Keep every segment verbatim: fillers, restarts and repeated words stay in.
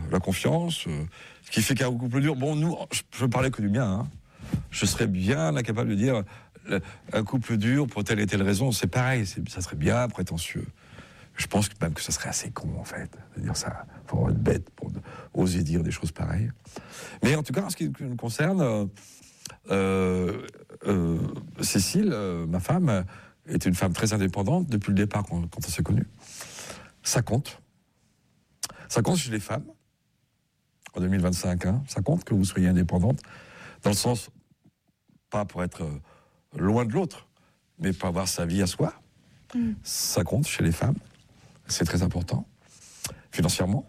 la confiance, euh, ce qui fait qu'un couple dur, bon, nous, je, je parlais que du mien, hein. Je serais bien incapable de dire un couple dur pour telle et telle raison, c'est pareil, c'est, ça serait bien prétentieux. Je pense que même que ça serait assez con, en fait, de dire ça. Il faut être bête pour oser dire des choses pareilles. Mais en tout cas, en ce qui me concerne, euh, euh, euh, Cécile, euh, ma femme, est une femme très indépendante depuis le départ, quand, quand on s'est connus. Ça compte. Ça compte chez les femmes, en deux mille vingt-cinq, hein, ça compte que vous soyez indépendante, dans le sens, pas pour être euh, loin de l'autre, mais pour avoir sa vie à soi. Mmh. Ça compte chez les femmes, c'est très important, financièrement.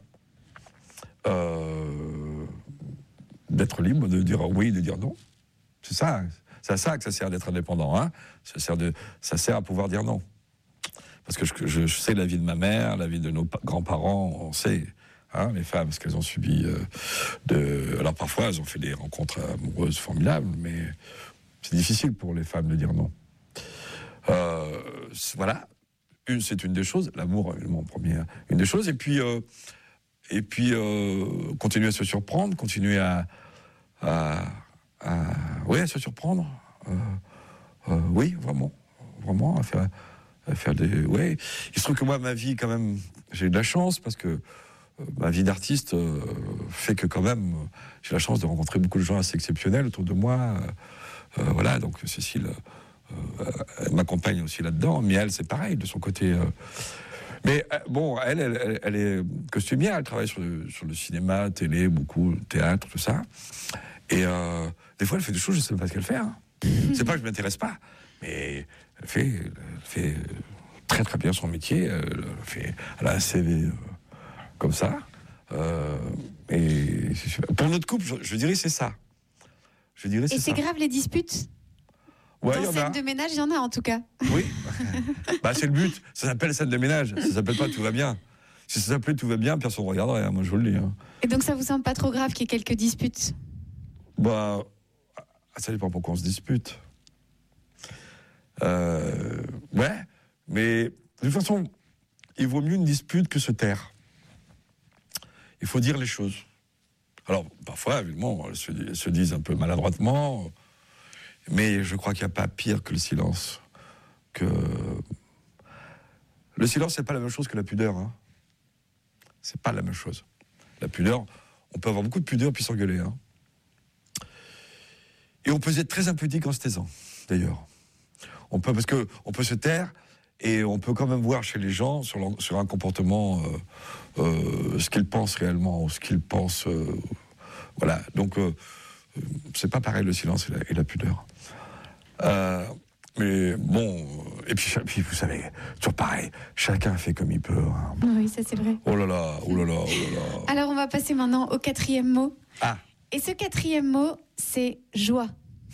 Euh, d'être libre, de dire oui, de dire non. C'est ça, c'est à ça que ça sert d'être indépendant. Hein. Ça sert de, ça sert à pouvoir dire non. Parce que je, je, je sais la vie de ma mère, la vie de nos grands-parents, on sait, hein, les femmes, ce qu'elles ont subi. Euh, de... Alors parfois, elles ont fait des rencontres amoureuses formidables, mais c'est difficile pour les femmes de dire non. Euh, voilà, une, c'est une des choses, l'amour, évidemment, première, une des choses, et puis, euh, et puis euh, continuer à se surprendre, continuer à, à, à, oui, à se surprendre, euh, euh, oui, vraiment, vraiment, à faire, à faire des, ouais. Il se trouve que moi, ma vie, quand même, j'ai eu de la chance, parce que euh, ma vie d'artiste euh, fait que quand même, j'ai la chance de rencontrer beaucoup de gens assez exceptionnels autour de moi, euh, euh, voilà, donc Cécile... Euh, elle m'accompagne aussi là-dedans, mais elle, c'est pareil, de son côté. Euh... Mais euh, bon, elle, elle, elle, elle est costumière, elle travaille sur le, sur le cinéma, télé, beaucoup, théâtre, tout ça. Et euh, des fois, elle fait des choses, je ne sais pas ce qu'elle fait. Hein. C'est pas que je ne m'intéresse pas, mais elle fait, elle fait très très bien son métier. Elle, fait, elle a un C V euh, comme ça. Euh, et pour notre couple, je, je dirais c'est ça. Je dirais c'est et c'est ça. grave les disputes? Ouais, dans scène de ménage, il y en a en tout cas. Oui, bah, c'est le but. Ça s'appelle scène de ménage. Ça s'appelle pas tout va bien. Si ça s'appelait tout va bien, personne ne regarderait. Hein, moi, je vous le dis. Hein. Et donc, ça vous semble pas trop grave qu'il y ait quelques disputes? Bah, ça dépend pourquoi on se dispute. Euh, ouais, mais de toute façon, il vaut mieux une dispute que se taire. Il faut dire les choses. Alors, parfois, évidemment, elles se, elles se disent un peu maladroitement. Mais je crois qu'il n'y a pas pire que le silence. Que... Le silence, c'est pas la même chose que la pudeur. Hein. C'est pas la même chose. La pudeur, on peut avoir beaucoup de pudeur puis s'engueuler. Hein. Et on peut être très impudique en se taisant, d'ailleurs. On peut, parce que on peut se taire et on peut quand même voir chez les gens sur, sur un comportement euh, euh, ce qu'ils pensent réellement, ou ce qu'ils pensent. Euh, voilà. Donc. Euh, c'est pas pareil le silence et la, et la pudeur. Euh, mais bon, et puis, puis vous savez, toujours pareil, chacun fait comme il peut. Hein. Oui, ça c'est vrai. Oh là là, oh là là, oh là là. Alors on va passer maintenant au quatrième mot. Ah. Et ce quatrième mot, c'est joie.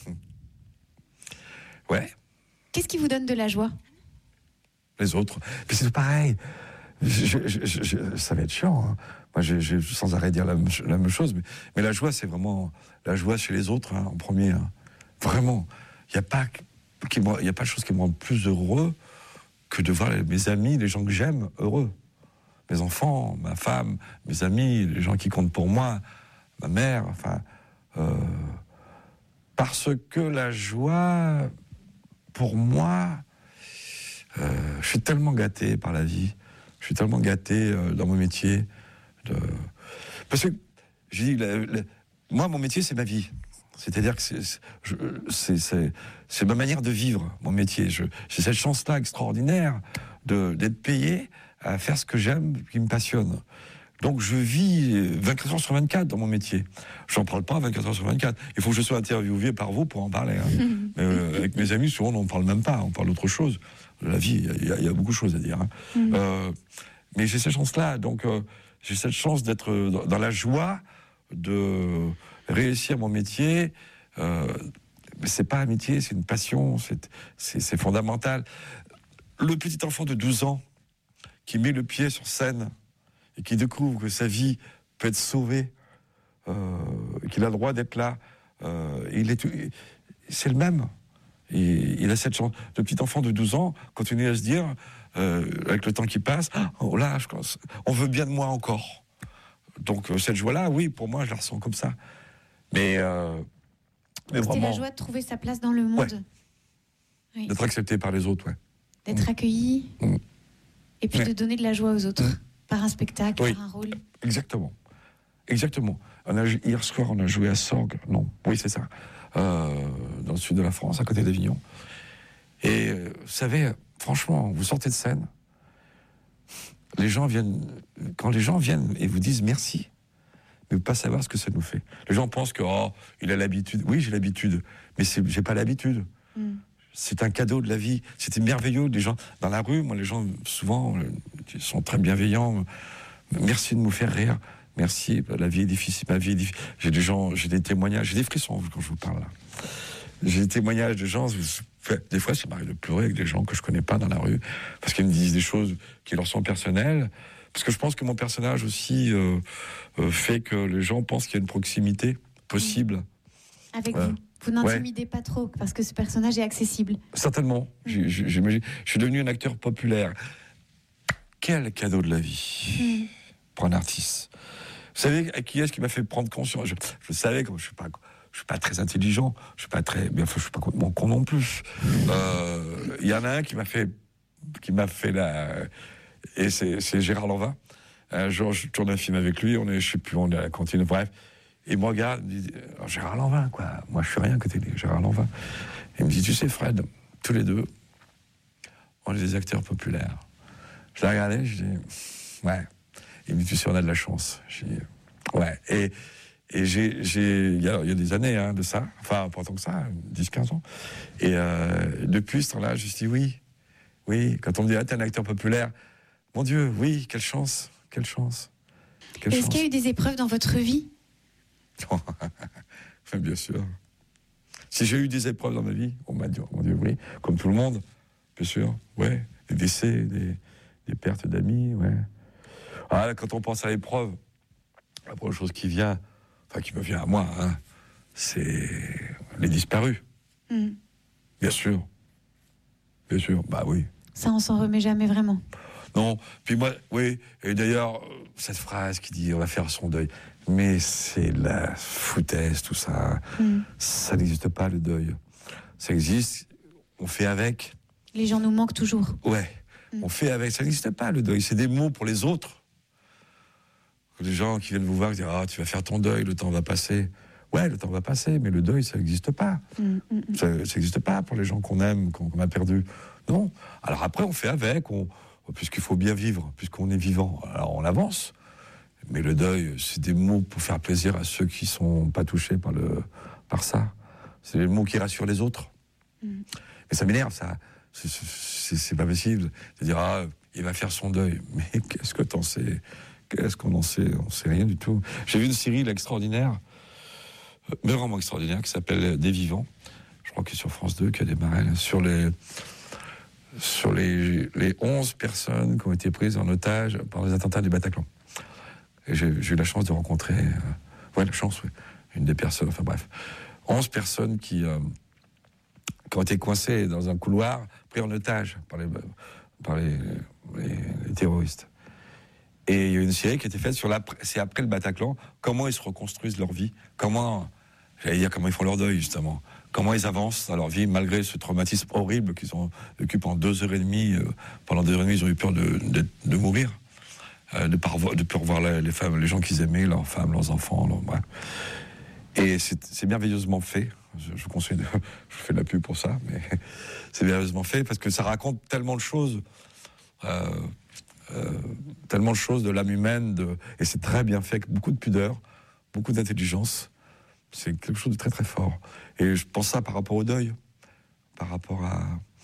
Ouais. Qu'est-ce qui vous donne de la joie? Les autres. Mais c'est pareil. Je, je, je, je, ça va être chiant. Hein. Moi, j'ai, j'ai sans arrêt dire la, la même chose. Mais, mais la joie, c'est vraiment la joie chez les autres, hein, en premier. Hein. Vraiment. Il n'y a pas, qui, y a pas de chose qui me rend plus heureux que de voir mes amis, les gens que j'aime, heureux. Mes enfants, ma femme, mes amis, les gens qui comptent pour moi, ma mère, enfin... Euh, parce que la joie, pour moi... Euh, je suis tellement gâté par la vie. Je suis tellement gâté euh, dans mon métier. De... Parce que, je dis, la, la... moi, mon métier, c'est ma vie. C'est-à-dire que c'est, je, c'est, c'est, c'est ma manière de vivre, mon métier. Je, j'ai cette chance-là extraordinaire de, d'être payé à faire ce que j'aime, qui me passionne. Donc, je vis vingt-quatre heures sur vingt-quatre dans mon métier. Je n'en parle pas vingt-quatre heures sur vingt-quatre. Il faut que je sois interviewé par vous pour en parler. Hein. Mais, euh, avec mes amis, souvent, on n'en parle même pas. On parle d'autre chose. La vie, il y, y a beaucoup de choses à dire. Hein. Mmh. Euh, mais j'ai cette chance-là. Donc, euh, j'ai cette chance d'être dans, dans la joie de réussir mon métier. Euh, mais c'est pas un métier, c'est une passion. C'est, c'est, c'est fondamental. Le petit enfant de douze ans qui met le pied sur scène et qui découvre que sa vie peut être sauvée, euh, qu'il a le droit d'être là, euh, il est, c'est le même. Et il a cette chance. Le petit enfant de douze ans continue à se dire, euh, avec le temps qui passe, oh là, je pense, on veut bien de moi encore. Donc euh, cette joie-là, oui, pour moi, je la ressens comme ça. Mais, euh, mais C'était vraiment, la joie de trouver sa place dans le monde. Ouais. Oui. d'être accepté par les autres, ouais. D'être accueilli. Mm. Et puis Ouais. de donner de la joie aux autres. Mm. Par un spectacle, Oui. par un rôle. Exactement. Exactement. On a, hier soir, on a joué à Sorgues. Non, oui, c'est ça. Euh, dans le sud de la France, à côté d'Avignon. Et euh, vous savez, franchement, vous sortez de scène, les gens viennent, quand les gens viennent et vous disent merci, mais vous pas savoir ce que ça nous fait. Les gens pensent que, oh, il a l'habitude. Oui, j'ai l'habitude, mais c'est, j'ai pas l'habitude. Mm. C'est un cadeau de la vie. C'était merveilleux. Les gens dans la rue, moi, les gens souvent euh, ils sont très bienveillants. Merci de nous faire rire. Merci. La vie est difficile. Ma vie est difficile. J'ai des gens, j'ai des témoignages, j'ai des frissons quand je vous parle là. J'ai des témoignages de gens. Des fois, ça m'arrive de pleurer avec des gens que je connais pas dans la rue parce qu'ils me disent des choses qui leur sont personnelles. Parce que je pense que mon personnage aussi euh, euh, fait que les gens pensent qu'il y a une proximité possible. Avec Euh, vous. Vous n'intimidez pas trop parce que ce personnage est accessible. Certainement. J'ai- j'ai- j'imagine. Je suis devenu un acteur populaire. Quel cadeau de la vie Mm. pour un artiste. Vous savez à qui est-ce qui m'a fait prendre conscience? Je, je savais que je suis pas, je suis pas très intelligent, je suis pas très, bien, je suis pas complètement con non plus. Euh, Il y en a un qui m'a fait, qui m'a fait la, et c'est c'est Gérard Lanvin. Un jour, je tourne un film avec lui, on est, je sais plus, on est à la cantine, bref. Il me regarde, il me dit, alors, Gérard Lanvin, quoi. Moi, je suis rien à côté de Gérard Lanvin. Il me dit, tu sais, Fred, tous les deux, on est des acteurs populaires. Je l'ai regardé, je dis, ouais. Il me dit, tu sais, on a de la chance. J'ai dit, ouais. Et, et j'ai, j'ai, il y a, il y a des années hein, de ça, enfin, pas tant que ça, dix quinze ans. Et euh, depuis ce temps-là, je me suis dit, oui, oui, quand on me dit, ah, t'es un acteur populaire, mon Dieu, oui, quelle chance, quelle chance. Quelle Est-ce chance. qu'il y a eu des épreuves dans votre vie? Bien sûr. Si j'ai eu des épreuves dans ma vie, on m'a dit, mon Dieu, oui, comme tout le monde, bien sûr, ouais, des décès, des, des pertes d'amis, ouais. Ah, là, quand on pense à l'épreuve, la première chose qui vient, enfin qui me vient à moi, hein, c'est les disparus. Mm. Bien sûr. Bien sûr, bah oui. Ça, on s'en remet jamais vraiment. Non, puis moi, oui, et d'ailleurs, cette phrase qui dit on va faire son deuil, mais c'est la foutaise, tout ça. Mm. Ça n'existe pas, le deuil. Ça existe, on fait avec. Les gens nous manquent toujours. Ouais, Mm. on fait avec. Ça n'existe pas, le deuil. C'est des mots pour les autres. Les gens qui viennent vous voir, qui disent ah, tu vas faire ton deuil, le temps va passer. Ouais, le temps va passer, mais le deuil, ça n'existe pas. Mm, mm, mm. Ça n'existe pas pour les gens qu'on aime, qu'on qu'on a perdus. Non. Alors après, on fait avec, on, puisqu'il faut bien vivre, puisqu'on est vivant. Alors on avance. Mais le deuil, c'est des mots pour faire plaisir à ceux qui sont pas touchés par, le, par ça. C'est des mots qui rassurent les autres. Mm. Mais ça m'énerve, ça. C'est- C'est c'est pas possible de dire ah, il va faire son deuil. Mais qu'est-ce que t'en sais? Qu'est-ce qu'on en sait? On sait rien du tout. J'ai vu une série là, extraordinaire, euh, mais vraiment extraordinaire, qui s'appelle Des Vivants. Je crois que c'est sur France deux qui a démarré là, sur les sur les, les onze personnes qui ont été prises en otage par les attentats du Bataclan. Et j'ai j'ai eu la chance de rencontrer, euh, ouais, la chance, oui, une des personnes, enfin bref, onze personnes qui, euh, qui ont été coincées dans un couloir, pris en otage par les, par les, les, les terroristes. Et il y a une série qui a été faite sur la, c'est après le Bataclan, comment ils se reconstruisent leur vie, comment, j'allais dire comment ils font leur deuil justement, comment ils avancent dans leur vie malgré ce traumatisme horrible qu'ils ont vécu pendant deux heures et demie. Euh, pendant deux heures et demie, ils ont eu peur de, de, de mourir. Euh, de ne de plus revoir les, les femmes, les gens qu'ils aimaient, leurs femmes, leurs enfants. Leurs, bref. Et c'est, c'est merveilleusement fait. Je, je conseille, de, je fais de la pub pour ça, mais c'est merveilleusement fait parce que ça raconte tellement de choses, euh, euh, tellement de choses de l'âme humaine, de, et c'est très bien fait, avec beaucoup de pudeur, beaucoup d'intelligence. C'est quelque chose de très très fort. Et je pense ça par rapport au deuil, par rapport à,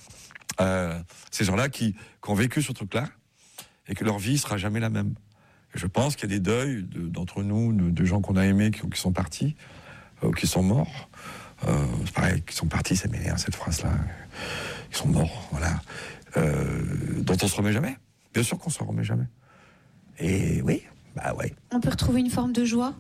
à ces gens-là qui, qui ont vécu ce truc-là, et que leur vie sera jamais la même. Et je pense qu'il y a des deuils de, d'entre nous, de, de gens qu'on a aimés, qui, qui sont partis, euh, qui sont morts. Euh, c'est pareil, qui sont partis, ça m'énerve cette phrase-là. Ils sont morts, voilà. Euh, dont on se remet jamais. Bien sûr qu'on se remet jamais. Et oui, bah ouais. On peut retrouver une forme de joie.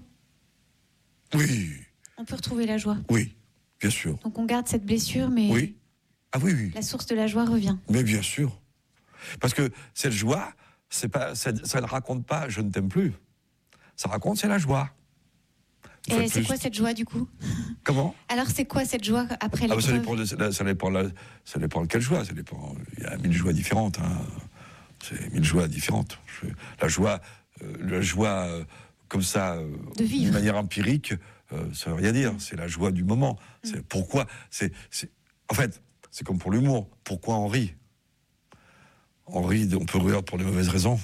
Oui, On peut retrouver la joie. oui, bien sûr. Donc on garde cette blessure, mais Oui. Ah oui, oui. la source de la joie revient. Mais bien sûr. Parce que cette joie, c'est pas, ça, ça ne raconte pas « je ne t'aime plus ». ça raconte, c'est la joie. Une fois Et de c'est plus. quoi cette joie du coup? Comment? Alors c'est quoi cette joie après Ah bah, ça l'épreuve? dépend de, ça dépend de, ça dépend de quelle joie. Ça dépend. Il y a mille joies différentes. Hein. C'est mille joies différentes. Je- la joie, euh, la joie euh, comme ça, euh, De vivre. d'une manière empirique, euh, ça veut rien dire. C'est la joie du moment. C'est pourquoi. C'est, c'est, en fait, c'est comme pour l'humour. Pourquoi on rit? On rit, on peut rire pour les mauvaises raisons.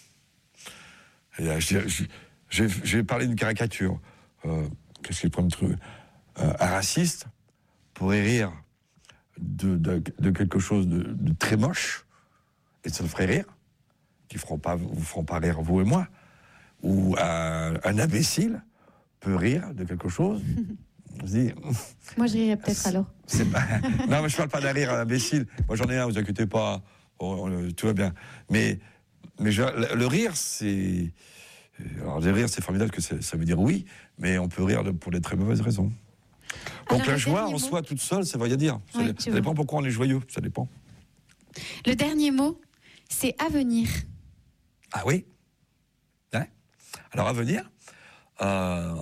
Et, euh, j'ai, j'ai- j'ai, j'ai parlé d'une caricature. Euh, qu'est-ce qu'il pourrait me trouver? Euh, un raciste pourrait rire de, de, de quelque chose de, de très moche, et ça le ferait rire, qui ne pas, vous feront pas rire vous et moi. Ou un, un imbécile peut rire de quelque chose. On se dit, Moi je rirais peut-être alors. c'est pas... non, mais je parle pas d'un rire à imbécile. Moi, j'en ai un, vous inquiétez pas. Oh, oh, tout va bien. Mais, mais je- le, le rire, c'est... Alors, le rire, c'est formidable, que c'est- ça veut dire oui, mais on peut rire de- pour des très mauvaises raisons. Donc Alors, la le joie, dernier en mot. soi, toute seule, ça veut rien dire. Ça, Oui, dé- tu ça vois. dépend pourquoi on est joyeux, ça dépend. Le dernier mot, c'est avenir. Ah oui. Hein. Alors, à venir, euh,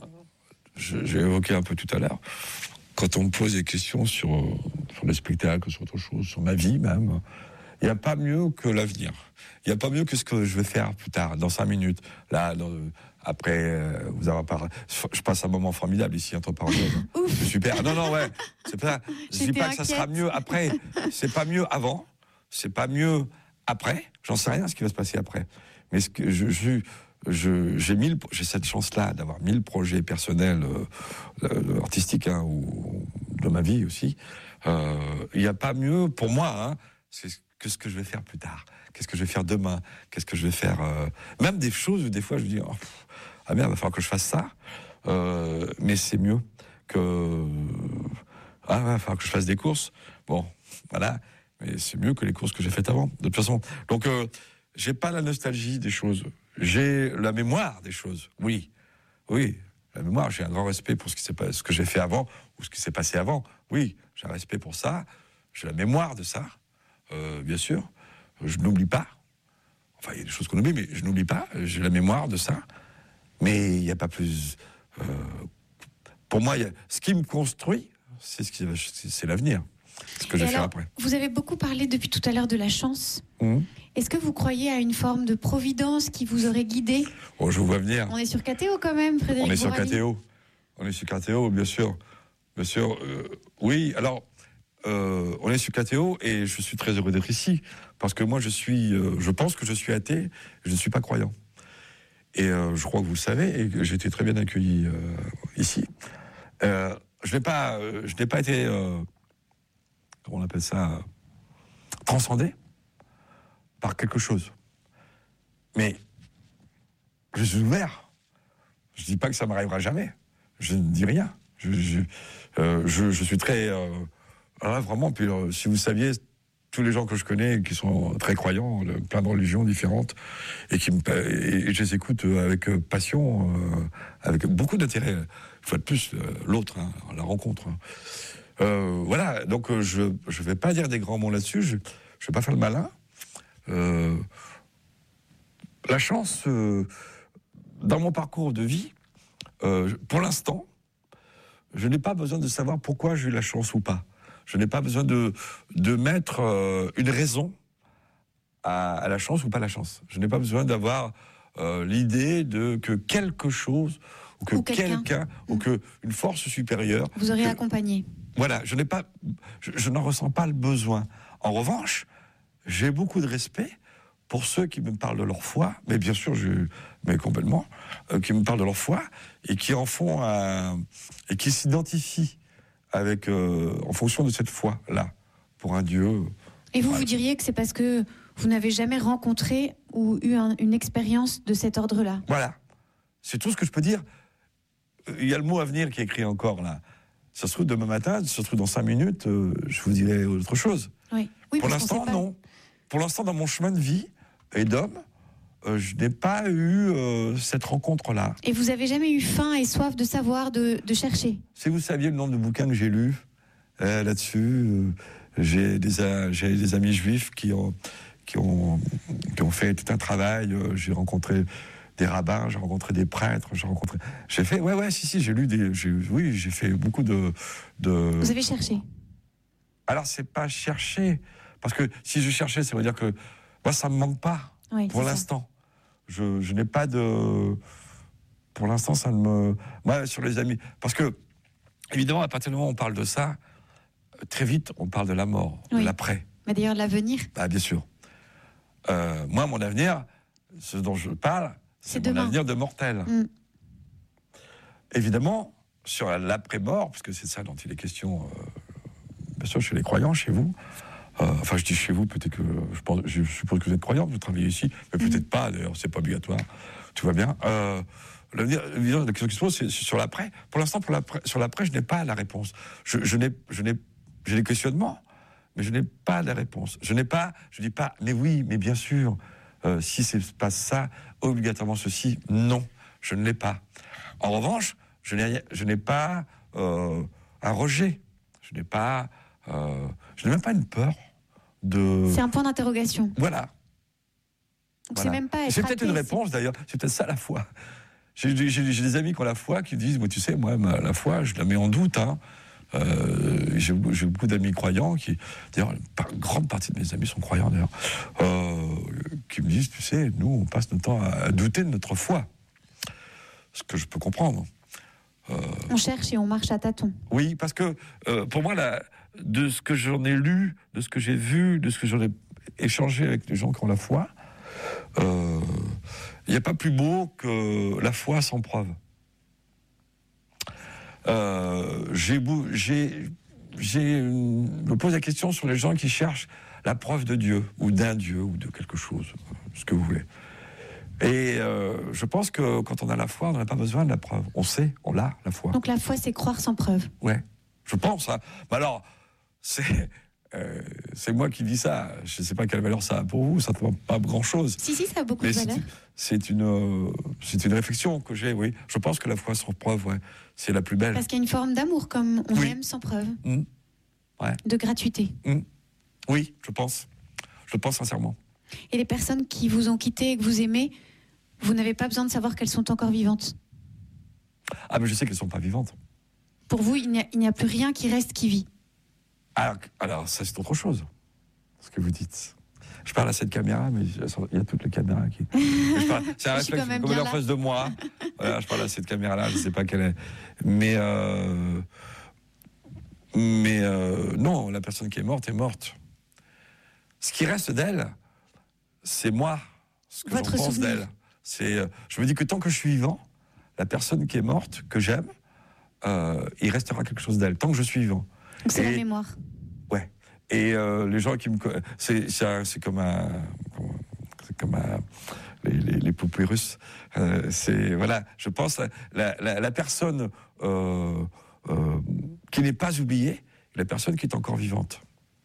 je- j'ai évoqué un peu tout à l'heure, quand on me pose des questions sur, euh, sur les spectacles, sur autre chose, sur ma vie même, il n'y a pas mieux que l'avenir. Il n'y a pas mieux que ce que je vais faire plus tard, dans cinq minutes. Là, dans- après euh, vous avoir parlé. Je passe un moment formidable ici, entre parenthèses. C'est super. Non, non, ouais. C'est pas, je dis J'étais pas que ça sera inquiète. mieux après. C'est pas mieux avant. C'est pas mieux après. J'en sais rien ce qui va se passer après. Mais ce que je, je, je- j'ai mille, j'ai cette chance-là d'avoir mille projets personnels, euh, euh, artistiques, hein, ou de ma vie aussi. Euh, Il n'y a pas mieux pour moi, hein, c'est que ce que je vais faire plus tard. Qu'est-ce que je vais faire demain? Qu'est-ce que je vais faire euh, Même des choses où des fois je me dis, oh, pff, ah merde, il va falloir que je fasse ça. Euh, mais c'est mieux que ah, il va falloir que je fasse des courses. Bon, voilà. Mais c'est mieux que les courses que j'ai faites avant, de toute façon. Donc, euh, j'ai pas la nostalgie des choses. J'ai la mémoire des choses. Oui, oui, la mémoire. J'ai un grand respect pour ce qui s'est pas- ce que j'ai fait avant ou ce qui s'est passé avant. Oui, j'ai un respect pour ça. J'ai la mémoire de ça, euh, bien sûr. Je n'oublie pas. Enfin, il y a des choses qu'on oublie, mais je n'oublie pas. J'ai la mémoire de ça. Mais il n'y a pas plus. euh, pour moi, il y a, ce qui me construit, c'est ce qui, va- c'est c'est l'avenir. Ce que je Et vais faire alors, après. vous avez beaucoup parlé depuis tout à l'heure de la chance. Mmh. Est-ce que vous croyez à une forme de providence qui vous aurait guidé? Oh, je vous vois venir. On est sur K T O quand même, Frédéric On est sur Bourali. K T O. On est sur K T O, bien sûr. Bien sûr. euh, oui, alors, euh, on est sur K T O et je suis très heureux d'être ici. Parce que moi, je suis, euh, je pense que je suis athée, je ne suis pas croyant. Et euh, je crois que vous le savez, et que j'ai été très bien accueilli euh, ici. Euh, je n'ai pas, euh, je n'ai pas été, euh, comment on appelle ça, euh, transcendé par quelque chose. Mais je suis ouvert. Je dis pas que ça m'arrivera jamais. Je ne dis rien. Je, je, euh, je, je suis très, euh, ah, vraiment. Puis euh, si vous saviez, tous les gens que je connais qui sont très croyants, de plein de religions différentes, et qui me, et, et je les écoute avec passion, euh, avec beaucoup d'intérêt. Une fois de plus, euh, l'autre, hein, la rencontre. Hein. Euh, voilà. Donc euh, je, je vais pas dire des grands mots là-dessus. Je, je vais pas faire le malin. Euh, la chance, euh, dans mon parcours de vie, euh, pour l'instant, je n'ai pas besoin de savoir pourquoi j'ai eu la chance ou pas. Je n'ai pas besoin de, de mettre euh, une raison à, à la chance ou pas la chance. Je n'ai pas besoin d'avoir euh, l'idée de que quelque chose ou que Ou quelqu'un. quelqu'un ou que une force supérieure. Vous aurez que- accompagné. Voilà, je n'ai pas, je, je n'en ressens pas le besoin. En revanche, j'ai beaucoup de respect pour ceux qui me parlent de leur foi, mais bien sûr, je, mais complètement, euh, qui me parlent de leur foi et qui en font un, et qui s'identifient avec, euh, en fonction de cette foi-là, pour un Dieu. Et vous, Ouais. vous diriez que c'est parce que vous n'avez jamais rencontré ou eu un- une expérience de cet ordre-là? Voilà, c'est tout ce que je peux dire. Euh, Il y a le mot avenir qui est écrit encore là. Ça se trouve demain matin, ça se trouve dans cinq minutes, euh, je vous dirai autre chose. Oui. Oui, Pour parce qu'on l'instant, sait pas. non. Pour l'instant, dans mon chemin de vie et d'homme, euh, je n'ai pas eu euh, cette rencontre-là. Et vous avez jamais eu faim et soif de savoir, de, de chercher? Si vous saviez le nombre de bouquins que j'ai lus euh, là-dessus, euh, j'ai des, a- j'ai des amis juifs qui ont, qui ont, qui ont fait tout un travail. Euh, j'ai rencontré des rabbins, j'ai rencontré des prêtres, j'ai rencontré. J'ai fait, ouais, ouais, si, si, j'ai lu des. J'ai, oui, j'ai fait beaucoup de, de. Vous avez cherché? Alors, c'est pas chercher. Parce que si je cherchais, ça veut dire que. Moi, ça me manque pas. Oui, pour c'est l'instant. Je, je n'ai pas de. Pour l'instant, ça ne me. Moi, sur les amis. Parce que, évidemment, à partir du moment où on parle de ça, très vite, on parle de la mort, oui. de l'après. Mais d'ailleurs, l'avenir. Ah, bien sûr. Euh, moi, mon avenir, ce dont je parle, c'est, c'est mon demain. Avenir de mortel. Mm. Évidemment, sur l'après-mort, parce que c'est ça dont il est question, euh, bien sûr, chez les croyants, chez vous. Euh, enfin, je dis chez vous, peut-être que je, pense, je suppose que vous êtes croyant, vous travaillez ici, mais peut-être mm. pas. D'ailleurs, c'est pas obligatoire. Tout va bien. Euh, l'avenir, la question qui se pose, c'est, c'est sur l'après. Pour l'instant, pour l'après, sur l'après, je n'ai pas la réponse. Je, je n'ai, je n'ai, j'ai des questionnements. Mais je n'ai pas la réponse. Je n'ai pas, je dis pas, mais oui, mais bien sûr, euh, si c'est pas ça, obligatoirement ceci, non, je ne l'ai pas. En revanche, je n'ai, je n'ai pas euh, un rejet. Je n'ai pas, euh, je n'ai même pas une peur de. C'est un point d'interrogation. Voilà. Donc voilà. C'est même pas. Être c'est peut-être athée, une réponse c'est... d'ailleurs. C'est peut-être ça la foi. J'ai, j'ai, j'ai des amis qui ont la foi qui disent, moi, tu sais, moi, ma, la foi, je la mets en doute. Hein. Euh, j'ai, j'ai beaucoup d'amis croyants qui, d'ailleurs, une grande partie de mes amis sont croyants d'ailleurs, euh, qui me disent, tu sais, nous on passe notre temps à, à douter de notre foi, ce que je peux comprendre. Euh, on cherche et on marche à tâtons. Oui, parce que euh, pour moi, la, de ce que j'en ai lu, de ce que j'ai vu, de ce que j'en ai échangé avec les gens qui ont la foi, il euh, n'y a pas plus beau que la foi sans preuve. Euh, j'ai, j'ai, j'ai, me pose la question sur les gens qui cherchent la preuve de Dieu, ou d'un Dieu, ou de quelque chose, ce que vous voulez. Et euh, je pense que quand on a la foi, on n'a pas besoin de la preuve. On sait, on l'a, la foi. Donc la foi, c'est croire sans preuve. Ouais, je pense. Hein. Mais alors, c'est, euh, c'est moi qui dis ça. Je ne sais pas quelle valeur ça a pour vous, ça ne demande pas grand-chose. Si, si, ça a beaucoup Mais de valeur. C'est, c'est, une, euh, c'est une réflexion que j'ai, oui. Je pense que la foi sans preuve, ouais, c'est la plus belle. Parce qu'il y a une forme d'amour, comme on oui. aime sans preuve. Mmh. Ouais. De gratuité. Mmh. Oui, je pense. Je pense sincèrement. Et les personnes qui vous ont quitté et que vous aimez, vous n'avez pas besoin de savoir qu'elles sont encore vivantes. Ah, mais je sais qu'elles ne sont pas vivantes. Pour vous, il n'y a, il n'y a plus rien qui reste qui vit. Alors, alors, ça, c'est autre chose, ce que vous dites. Je parle à cette caméra, mais il y a toutes les caméras qui... Je parle, c'est un réflexe, comme elle est en face de moi. Voilà, je parle à cette caméra-là, je ne sais pas quelle est. Mais, euh, mais euh, non, la personne qui est morte est morte. Ce qui reste d'elle, c'est moi, ce que Votre j'en pense souvenir. d'elle. C'est, je me dis que tant que je suis vivant, la personne qui est morte, que j'aime, euh, il restera quelque chose d'elle, tant que je suis vivant. Donc c'est et, la mémoire. Ouais. Et euh, les gens qui me connaissent, c'est, c'est, c'est comme un, c'est comme un, les, les, les poupées russes. Euh, c'est voilà, je pense la, la, la, la personne euh, euh, qui n'est pas oubliée, la personne qui est encore vivante.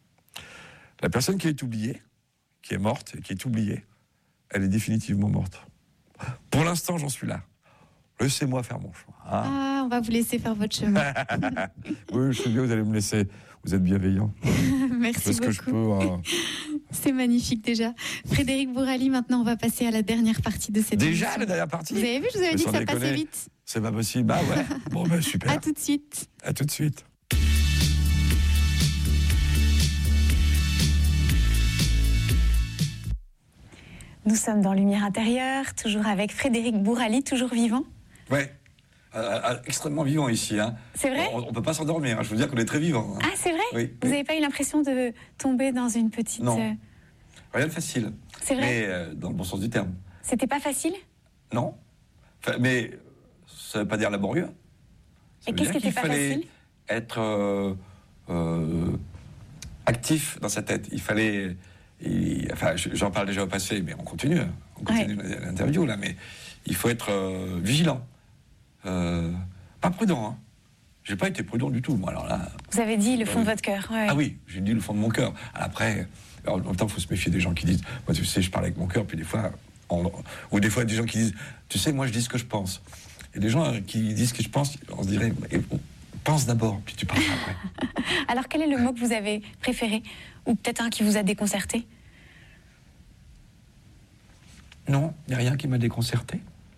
La personne qui est oubliée, qui est morte, qui est oubliée, elle est définitivement morte. Pour l'instant, j'en suis là. Laissez-moi faire mon choix. Hein. Ah, on va vous laisser faire votre chemin. Oui, je sais bien, vous allez me laisser. Vous êtes bienveillant. Merci beaucoup. Que je peux, hein. C'est magnifique déjà. Frédéric Bourali, maintenant on va passer à la dernière partie de cette Déjà émission. la dernière partie. Vous avez vu, je vous avais Mais dit que ça déconner. passait vite. C'est pas possible. Bah ouais. Bon ben super. À tout de suite. À tout de suite. Nous sommes dans Lumière intérieure, toujours avec Frédéric Bourali, toujours vivant. Ouais. Euh, euh, extrêmement vivant ici. Hein. C'est vrai ? On ne peut pas s'endormir. Hein. Je veux dire qu'on est très vivant. Hein. Ah, c'est vrai ? Oui. Vous n'avez oui. pas eu l'impression de tomber dans une petite... Non. Euh... Rien de facile. C'est vrai ? Mais euh, dans le bon sens du terme. C'était pas facile ? Non. Enfin, mais ça ne veut pas dire laborieux. Ça Et qu'est-ce qui n'était pas facile ? Être euh, euh, actif dans sa tête. Il fallait... Il, enfin, j'en parle déjà au passé, mais on continue. On continue ouais. l'interview, là. Mais il faut être euh, vigilant. Euh, pas prudent, hein. J'ai pas été prudent du tout, moi, alors là... Vous avez dit le fond euh, de votre cœur, ouais. Ah oui, j'ai dit le fond de mon cœur. Après, alors, en même temps, il faut se méfier des gens qui disent... Moi, tu sais, je parle avec mon cœur, puis des fois... On, ou des fois, des gens qui disent... Tu sais, moi, je dis ce que je pense. Et des gens qui disent ce que je pense, on se dirait... Pense d'abord, puis tu parles après. Alors, quel est le mot que vous avez préféré ? Ou peut-être un qui vous a déconcerté ? Non, il n'y a rien qui m'a déconcerté.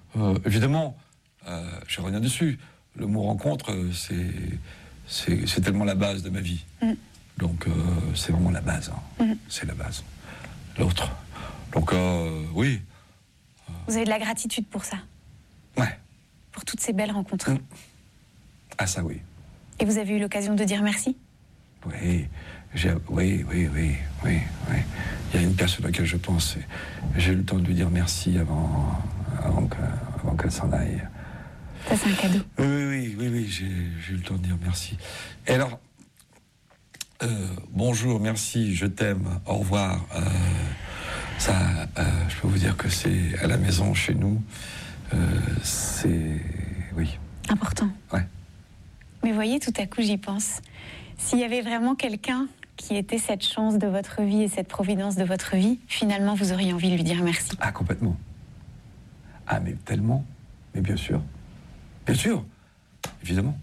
euh, évidemment, euh, je reviens dessus. Le mot rencontre, euh, c'est, c'est, c'est tellement la base de ma vie. Mm. Donc, euh, c'est vraiment la base. Hein. Mm. C'est la base. L'autre. Donc, euh, oui. Vous avez de la gratitude pour ça? Ouais. Pour toutes ces belles rencontres? Mm. Ah, ça, oui. Et vous avez eu l'occasion de dire merci? Oui. J'ai, oui, oui, oui, oui, oui. Il y a une personne à laquelle je pense. J'ai eu le temps de lui dire merci avant, avant, que, avant qu'elle s'en aille. Ça, c'est un cadeau. Oui, oui, oui, oui, j'ai, j'ai eu le temps de dire merci. Et alors, euh, bonjour, merci, je t'aime, au revoir. Euh, ça, euh, je peux vous dire que c'est à la maison, chez nous. Euh, c'est, oui. Important. Ouais. Mais voyez, tout à coup, j'y pense. S'il y avait vraiment quelqu'un qui était cette chance de votre vie et cette providence de votre vie, finalement, vous auriez envie de lui dire merci. Ah, complètement. Ah, mais tellement. Mais bien sûr. Bien sûr. Évidemment.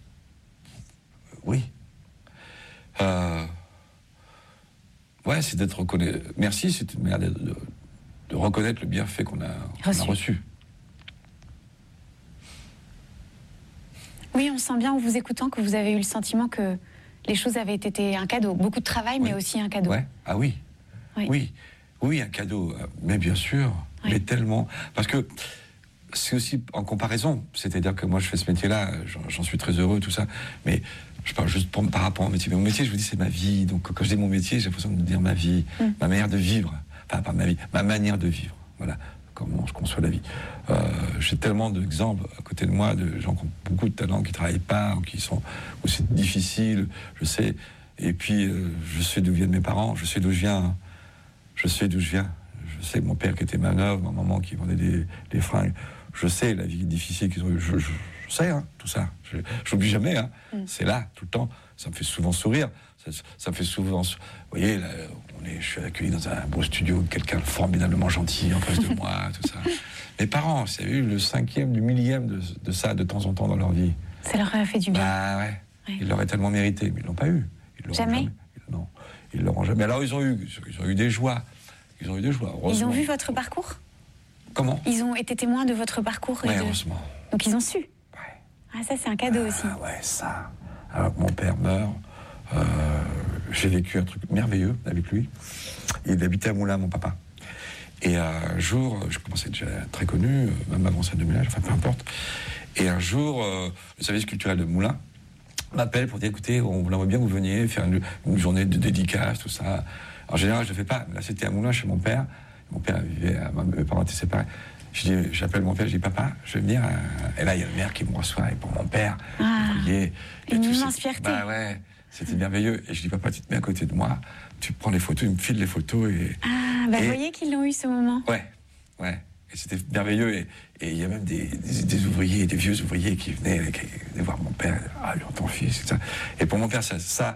Oui. Euh... Ouais, c'est d'être reconnu. Merci, c'est une manière de, de, de reconnaître le bienfait qu'on a reçu. On a reçu. Oui, on sent bien en vous écoutant que vous avez eu le sentiment que les choses avaient été un cadeau. Beaucoup de travail, oui. Mais aussi un cadeau. Ouais. Ah oui. oui. Oui. Oui, un cadeau. Mais bien sûr. Oui. Mais tellement. Parce que c'est aussi en comparaison. C'est-à-dire que moi, je fais ce métier-là, j'en, j'en suis très heureux, tout ça. Mais je parle juste pour, par rapport au métier. Mais mon métier, je vous dis, c'est ma vie. Donc quand je dis mon métier, j'ai l'impression de dire ma vie, mm. ma manière de vivre. Enfin, pas ma vie, ma manière de vivre. Voilà. Comment je conçois la vie. Euh, j'ai tellement d'exemples à côté de moi de gens qui ont beaucoup de talent, qui ne travaillent pas, ou qui sont, où c'est difficile, je sais. Et puis, euh, je sais d'où viennent mes parents, je sais d'où je viens. Je sais d'où je viens. Je sais que mon père qui était manœuvre, ma maman qui vendait des, des fringues. Je sais la vie difficile qu'ils ont eue. Je, je, je sais, hein, tout ça. Je n'oublie jamais. Hein. Mm. C'est là, tout le temps. Ça me fait souvent sourire. Ça, ça me fait souvent... Vous voyez, là, on est, je suis accueilli dans un beau studio, quelqu'un formidablement gentil en face de moi, tout ça. Mes parents, c'est eu le cinquième, du millième de, de ça de temps en temps dans leur vie. Ça leur a fait du bien. Bah ouais. ouais. Ils l'auraient tellement mérité, mais ils l'ont pas eu. Ils l'auront jamais. jamais. Non, ils l'auront jamais. Alors ils ont eu, ils ont eu des joies. Ils ont eu des joies. Ils ont vu votre parcours? Comment? Ils ont été témoins de votre parcours. Oui, de... heureusement. Donc ils ont su. Ouais. Ah ça c'est un cadeau ah, aussi. Ouais, ça. Alors que mon père meurt. Euh, j'ai vécu un truc merveilleux avec lui. Il habitait à Moulins, mon papa. Et un jour, je commençais déjà très connu, même avant sa demi-âge, enfin peu importe. Et un jour, euh, le service culturel de Moulins m'appelle pour dire, écoutez, on aimerait bien que vous veniez faire une, une journée de dédicace, tout ça. En général, je ne le fais pas. Mais là, c'était à Moulins, chez mon père. Mon père vivait, à, mes parents étaient séparés. Je dis, j'appelle mon père, je dis, papa, je vais venir. À... Et là, il y a le maire qui me reçoit. Et pour mon père, ah, vous voyez, une immense fierté. Bah ouais. C'était merveilleux. Et je dis, papa, tu te mets à côté de moi, tu prends les photos, il me file les photos. Et, ah, bah et... vous voyez qu'ils l'ont eu ce moment. Ouais, ouais. Et c'était merveilleux. Et, et il y a même des, des, des ouvriers, des vieux ouvriers qui venaient, qui venaient voir mon père. Ah, lui, ton fils, et ça. Et pour mon père, ça, ça,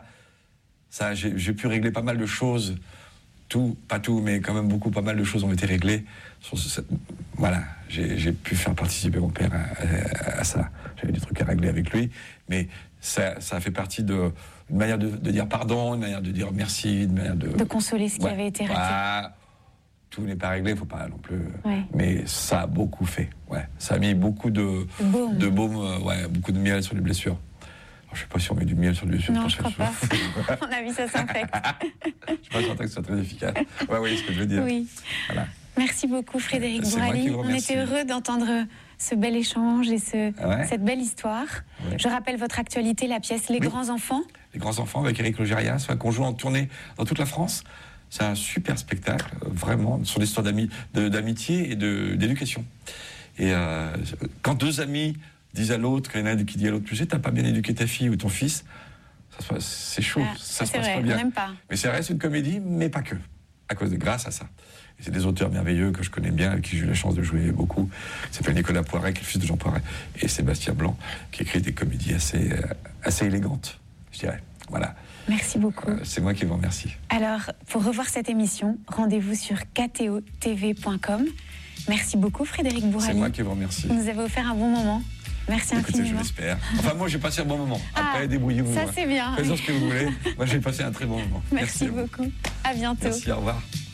ça j'ai, j'ai pu régler pas mal de choses. Tout, pas tout, mais quand même beaucoup, pas mal de choses ont été réglées. Sur ce, voilà, j'ai, j'ai pu faire participer mon père à, à, à ça. J'avais des trucs à régler avec lui. Mais ça, ça fait partie de... Une manière de, de dire pardon, une manière de dire merci, une manière de... De consoler ce qui ouais. avait été raté. Bah, tout n'est pas réglé, il ne faut pas non plus... Ouais. Mais ça a beaucoup fait, ouais. Ça a mis beaucoup de... Baume. De baume, euh, ouais, beaucoup de miel sur les blessures. Alors, je ne sais pas si on met du miel sur les blessures. Non, je ne crois pas. On a vu ça s'infecte. Je ne suis pas certain que ce soit très efficace. Ouais, oui, ce que je veux dire. Oui. Voilà. Merci beaucoup, Frédéric Bourali. On était heureux d'entendre ce bel échange et ce, ouais. cette belle histoire. Ouais. Je rappelle votre actualité, la pièce Les oui. Grands Enfants. Les Grands Enfants avec Éric Logérias, qu'on joue en tournée dans toute la France. C'est un super spectacle, vraiment, sur l'histoire d'ami, de, d'amitié et de, d'éducation. Et euh, quand deux amis disent à l'autre, quand il y en a un qui dit à l'autre, tu sais, t'as pas bien éduqué ta fille ou ton fils, ça se passe, c'est chaud, ah, ça se passe vrai, pas bien. On n'aime pas. Mais ça reste une comédie, mais pas que, à cause de grâce à ça. Et c'est des auteurs merveilleux que je connais bien, avec qui j'ai eu la chance de jouer beaucoup. Il s'appelle Nicolas Poiret, qui est le fils de Jean Poiret, et Sébastien Blanc, qui écrit des comédies assez, euh, assez élégantes, je dirais. Voilà. Merci beaucoup. Euh, c'est moi qui vous remercie. Alors, pour revoir cette émission, rendez-vous sur k t o t v point com. Merci beaucoup, Frédéric Bourali. C'est moi qui vous remercie. Vous nous avez offert un bon moment. Merci Écoutez, infiniment. je l'espère. Enfin, moi, j'ai passé un bon moment. Après, ah, débrouillez-vous. Ça, c'est bien. Faites ce que vous voulez. Moi, j'ai passé un très bon moment. Merci, Merci beaucoup. À, à bientôt. Merci, au revoir.